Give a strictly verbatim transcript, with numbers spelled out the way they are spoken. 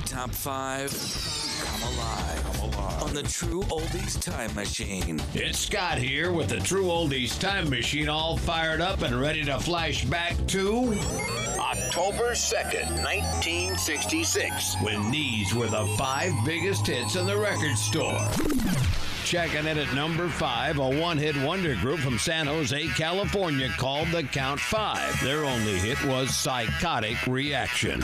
top five come alive, come alive on the True Oldies Time Machine. It's Scott here with the True Oldies Time Machine all fired up and ready to flash back to October second, nineteen sixty-six, when these were the five biggest hits in the record store. Checking in at number five, a one-hit wonder group from San Jose, California called the Count Five. Their only hit was Psychotic Reaction.